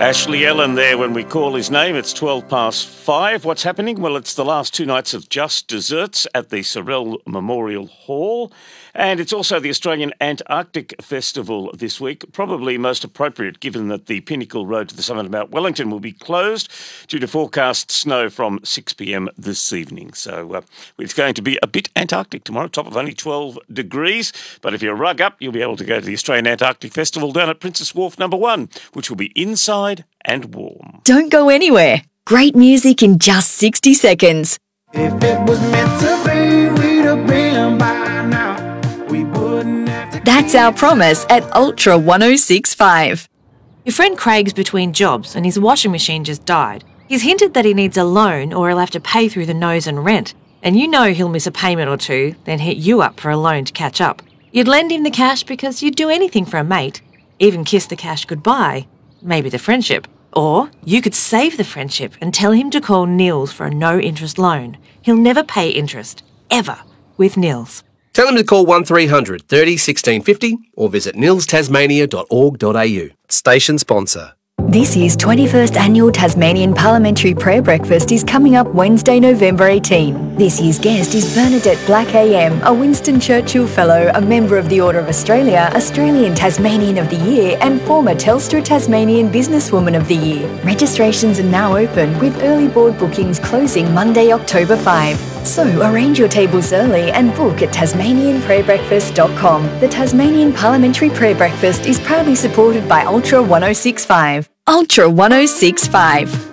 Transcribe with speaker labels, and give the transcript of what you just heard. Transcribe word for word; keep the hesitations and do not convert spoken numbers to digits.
Speaker 1: Ashley Ellen there when we call his name. It's twelve past five. What's happening? Well, it's the last two nights of Just Desserts at the Sorell Memorial Hall. And it's also the Australian Antarctic Festival this week, probably most appropriate given that the Pinnacle Road to the summit of Mount Wellington will be closed due to forecast snow from six p.m. this evening. So uh, it's going to be a bit Antarctic tomorrow, top of only twelve degrees. But if you rug up, you'll be able to go to the Australian Antarctic Festival down at Princess Wharf number one, which will be inside and warm.
Speaker 2: Don't go anywhere. Great music in just sixty seconds.
Speaker 3: If it was meant to be, we'd have been by now. We wouldn't have to.
Speaker 2: That's our promise at Ultra one oh six point five.
Speaker 4: Your friend Craig's between jobs and his washing machine just died. He's hinted that he needs a loan or he'll have to pay through the nose and rent. And you know he'll miss a payment or two, then hit you up for a loan to catch up. You'd lend him the cash because you'd do anything for a mate. Even kiss the cash goodbye. Maybe the friendship. Or you could save the friendship and tell him to call Nils for a no-interest loan. He'll never pay interest, ever, with Nils.
Speaker 5: Tell him to call one three hundred thirty sixteen fifty or visit nils tasmania dot org dot a u. Station sponsor.
Speaker 2: This year's twenty-first Annual Tasmanian Parliamentary Prayer Breakfast is coming up Wednesday, November eighteenth. This year's guest is Bernadette Black A M, a Winston Churchill Fellow, a member of the Order of Australia, Australian Tasmanian of the Year and former Telstra Tasmanian Businesswoman of the Year. Registrations are now open with early board bookings closing Monday, October fifth. So arrange your tables early and book at tasmanian prayer breakfast dot com. The Tasmanian Parliamentary Prayer Breakfast is proudly supported by Ultra one oh six point five. Ultra one oh six point five.